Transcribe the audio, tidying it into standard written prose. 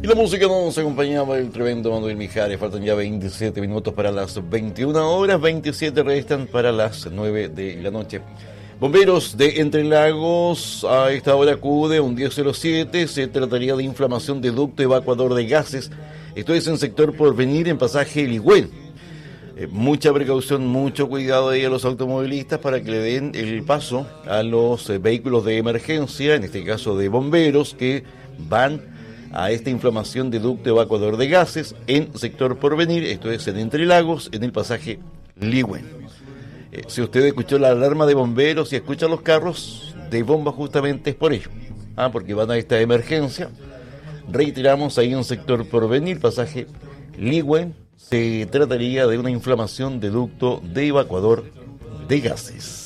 Y la música nos acompañaba el tremendo Manuel Mijares. Faltan ya 27 minutos para las 21 horas, 27 restan para las 9 de la noche. Bomberos de Entre Lagos a esta hora acude un 1007. Se trataría de inflamación de ducto evacuador de gases. Esto es en sector Porvenir, en pasaje Ligüen. Mucha precaución, mucho cuidado ahí a los automovilistas para que le den el paso a los vehículos de emergencia, en este caso de bomberos, que van a esta inflamación de ducto evacuador de gases en sector Porvenir. Esto es en Entre Lagos, en el pasaje Ligüen. Si usted escuchó la alarma de bomberos y escucha los carros de bomba, justamente es por ello, porque van a esta emergencia. Reiteramos, ahí en sector Porvenir, pasaje Ligüen, se trataría de una inflamación de ducto de evacuador de gases.